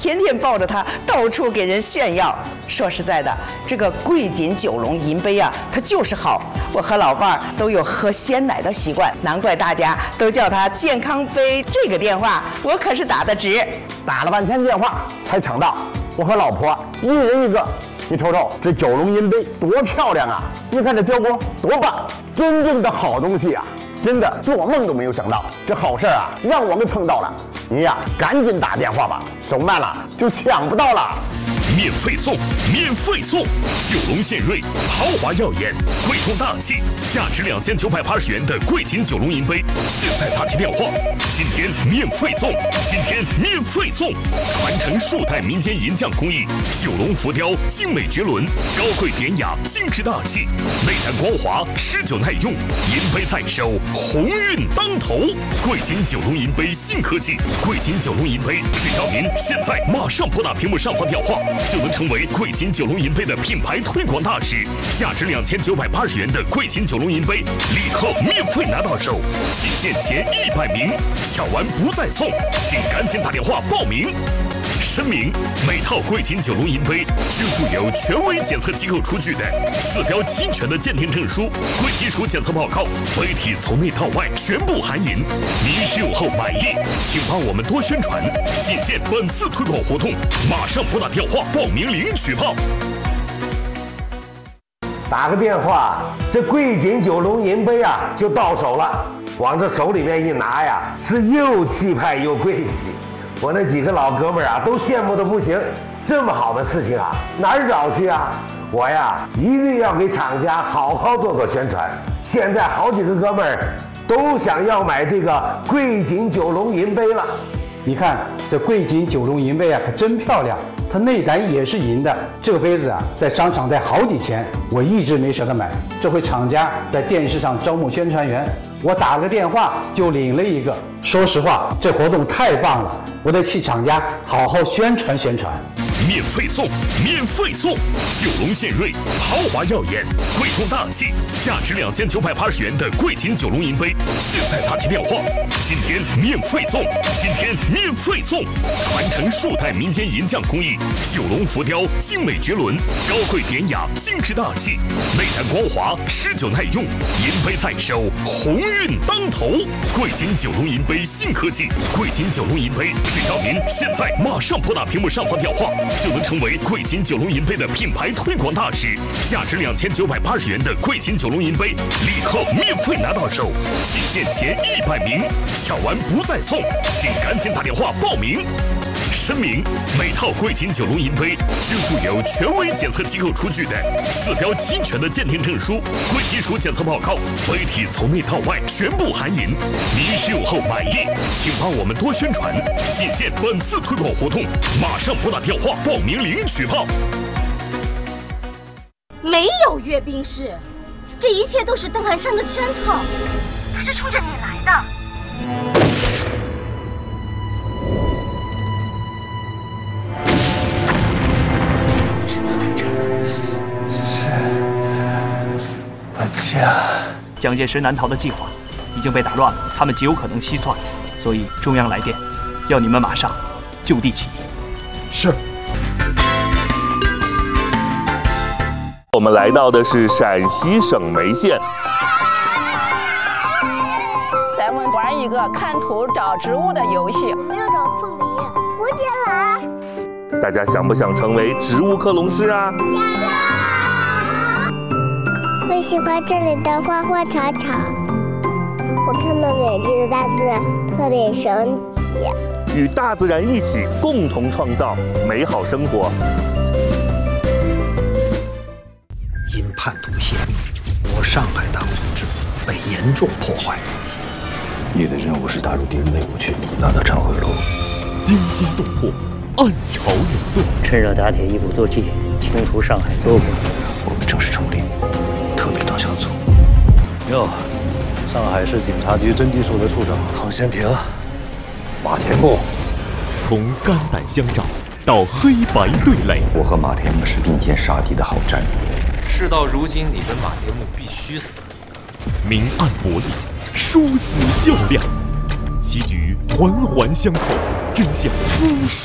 天天抱着它到处给人炫耀。说实在的，这个桂锦九龙银杯啊，它就是好。我和老伴儿都有喝鲜奶的习惯，难怪大家都叫它健康杯。这个电话我可是打得值， 打了半天电话才抢到。我和老婆一人一个。你瞅瞅这九龙银杯多漂亮啊！你看这雕工多棒，真正的好东西啊！真的做梦都没有想到，这好事啊让我们碰到了。你呀，赶紧打电话吧，手慢了就抢不到了。 免费送，免费送！九龙献瑞，豪华耀眼，贵重大气，价值2980元的贵锦九龙银杯，现在打起电话，今天免费送，今天免费送！传承数代民间银匠工艺，九龙浮雕精美绝伦，高贵典雅，精致大气，内弹光滑，持久耐用，银杯在手，鸿运当头！贵锦九龙银杯新科技，贵锦九龙银杯，只要您现在马上拨打屏幕上方电话，就能成为贵锦九龙银杯的品牌推广大使。价值2980元的贵锦九龙银杯，立刻免费拿到手，仅限前100名，抢完不再送，请赶紧打电话报名。声明：每套贵锦九龙银杯均附有权威检测机构出具的4标齐全的鉴定证书、贵金属检测报告，杯体从内到外全部含银。您使用后满意，请帮我们多宣传，仅限本次推广活动，马上拨打电话报名领取炮。 打个电话，这贵锦九龙银杯啊就到手了，往这手里面一拿呀，是又气派又贵气。我那几个老哥们儿啊，都羡慕的不行。这么好的事情啊，哪儿找去啊？我呀，一定要给厂家好好做宣传。现在好几个哥们儿都想要买这个贵锦九龙银杯了。 你看这贵锦九龙银杯啊，可真漂亮，它内胆也是银的。这个杯子啊，在商场得好几千，我一直没舍得买。这回厂家在电视上招募宣传员，我打个电话就领了一个。说实话，这活动太棒了，我得替厂家好好宣传宣传。 免费送，免费送！九龙献瑞，豪华耀眼，贵重大气，价值2980元的贵锦九龙银杯，现在打起电话，今天免费送，今天免费送！传承数代民间银匠工艺，九龙浮雕精美绝伦，高贵典雅，精致大气，内弹光滑，持久耐用，银杯在手，鸿运当头！贵锦九龙银杯新科技，贵锦九龙银杯，只要您现在马上拨打屏幕上方电话，就能成为贵锦九龙银杯的品牌推广大使。价值2980元的贵锦九龙银杯，立刻免费拿到手，仅限前100名，抢完不再送，请赶紧打电话报名。声明：每套贵锦九龙银杯均附有权威检测机构出具的4标齐全的鉴定证书、贵金属检测报告，杯体从内到外全部含银。您使用后满意，请帮我们多宣传，仅限本次推广活动，马上拨打电话报名领取炮。 没有阅兵式，这一切都是邓汉山的圈套，他是冲着你来的。 蒋介石南逃的计划已经被打乱了，他们极有可能西窜，所以中央来电，要你们马上就地起义。 是。 我们来到的是陕西省眉县， 咱们玩一个看图找植物的游戏。 我要找凤梨、蝴蝶兰。 大家想不想成为植物克隆师啊？ 我喜欢这里的花花草草，我看到美丽的大自然特别神奇。 与大自然一起共同创造美好生活。 因叛徒泄密，我上海党组织被严重破坏。 你的任务是打入敌人内部去，拿到忏悔录。 惊心动魄，暗潮涌动， 趁热打铁，一鼓作气，清除上海所有混混。 我们正式成立特别党小组。 哟，上海市警察局侦缉处的处长唐先平、马天木。 从肝胆相照到黑白对垒， 我和马天木是并肩杀敌的好战友。 事到如今，你跟马天木必须死。 明暗博弈，殊死较量，棋局环环相扣，真相扑朔